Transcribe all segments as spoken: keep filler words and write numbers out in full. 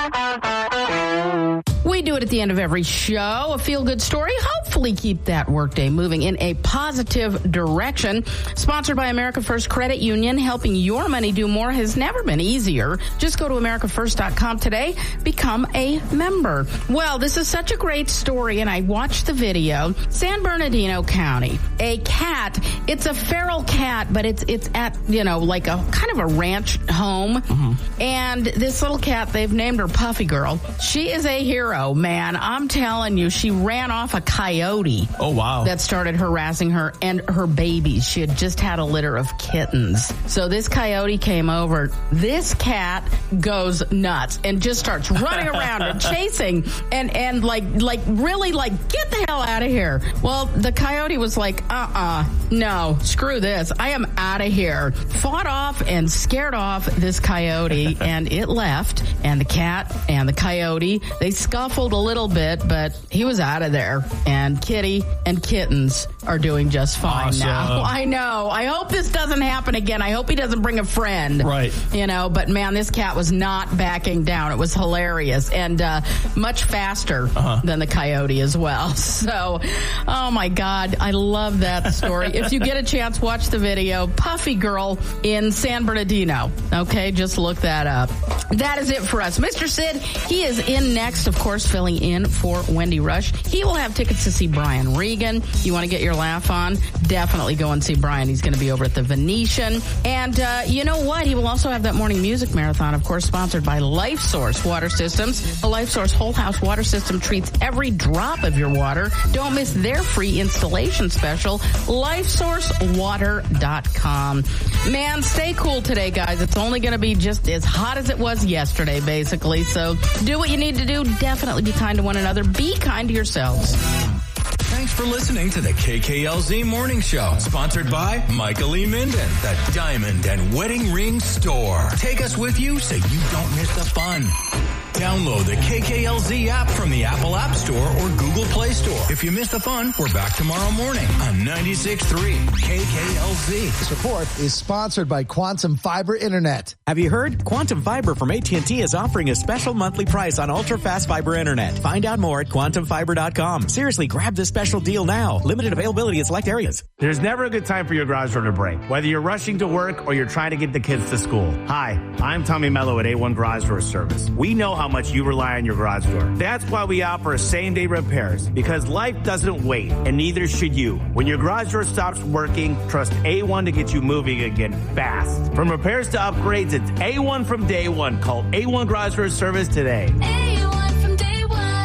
We do it at the end of every show, a feel-good story. Hopefully keep that workday moving in a positive direction. Sponsored by America First Credit Union, helping your money do more has never been easier. Just go to america first dot com today. Become a member. Well, this is such a great story, and I watched the video. San Bernardino County, a cat. It's a feral cat, but it's it's at, you know, like a kind of a ranch home. Mm-hmm. And this little cat, they've named her Puffy Girl. She is a hero, man. I'm telling you, she ran off a coyote. Oh, wow. That started harassing her and her babies. She had just had a litter of kittens. So this coyote came over. This cat goes nuts and just starts running around and chasing and, and like, like really like, get the hell out of here. Well, the coyote was like, uh-uh, no, screw this. I am out of here. Fought off and scared off this coyote, and it left. And the cat and the coyote, they scuffled a little bit, but he was out of there. And Kitty and kittens are doing just fine awesome. now. I know. I hope this doesn't happen again. I hope he doesn't bring a friend. Right. You know, but man, this cat was not backing down. It was hilarious and uh, much faster uh-huh. than the coyote as well. So, oh my God, I love that story. If you get a chance, watch the video. Puffy Girl in San Bernardino. Okay, just look that up. That is it for us. Mister Sid, he is in next, of course, filling in for Wendy Rush. He will have tickets to see Brian Regan. You want to get your laugh on? Definitely go and see Brian. He's going to be over at the Venetian. And uh, you know what? He will also have that morning music marathon, of course, sponsored by LifeSource Water Systems. The LifeSource Whole House Water System treats every drop of your water. Don't miss their free installation special, life source water dot com. Man, stay cool today, guys. It's only going to be just as hot as it was yesterday, basically. So do what you need to do. Definitely be kind to one another. Be kind to yourselves. Thanks for listening to the K K L Z Morning Show, sponsored by Michael E. Minden, the Diamond and Wedding Ring Store. Take us with you so you don't miss the fun. Download the K K L Z app from the Apple App Store or Google Play Store. If you missed the fun, we're back tomorrow morning on ninety-six point three K K L Z. This report is sponsored by Quantum Fiber Internet. Have you heard? Quantum Fiber from A T and T is offering a special monthly price on ultra-fast fiber internet. Find out more at quantum fiber dot com. Seriously, grab this special deal now. Limited availability in select areas. There's never a good time for your garage door to break, whether you're rushing to work or you're trying to get the kids to school. Hi, I'm Tommy Mello at A one Garage Door Service. We know how much you rely on your garage door. That's why we offer same-day repairs, because life doesn't wait, and neither should you. When your garage door stops working, trust A one to get you moving again fast. From repairs to upgrades, it's A one from day one. Call A one Garage Door Service today. A one from day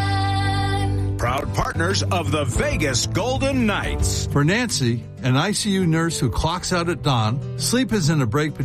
one. Proud partners of the Vegas Golden Knights. For Nancy, an I C U nurse who clocks out at dawn, sleep isn't a break between